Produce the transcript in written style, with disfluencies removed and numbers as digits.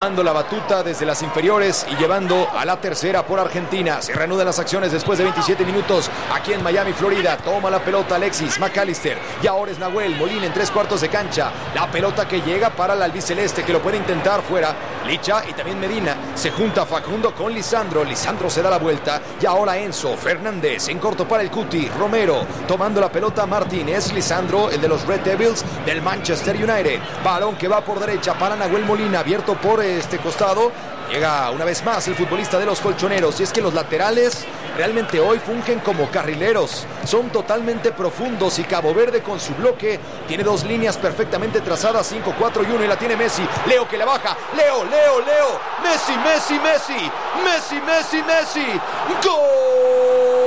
Dando la batuta desde las inferiores y llevando a la tercera por Argentina. Se reanudan las acciones después de 27 minutos aquí en Miami, Florida. Toma la pelota Alexis McAllister y ahora es Nahuel Molina en 3/4 de cancha. La pelota que llega para el albiceleste, que lo puede intentar fuera. Licha y también Medina. Se junta Facundo con Lisandro. Lisandro se da la vuelta y ahora Enzo Fernández en corto para el Cuti. Romero tomando la pelota Martínez. Lisandro, el de los Red Devils del Manchester United. Balón que va por derecha para Nahuel Molina, abierto por este costado. Llega una vez más el futbolista de los colchoneros. Y es que los laterales realmente hoy fungen como carrileros. Son totalmente profundos y Cabo Verde con su bloque tiene dos líneas perfectamente trazadas, 5, 4 y 1, y la tiene Messi. Leo que la baja. Leo. Messi. ¡Gol!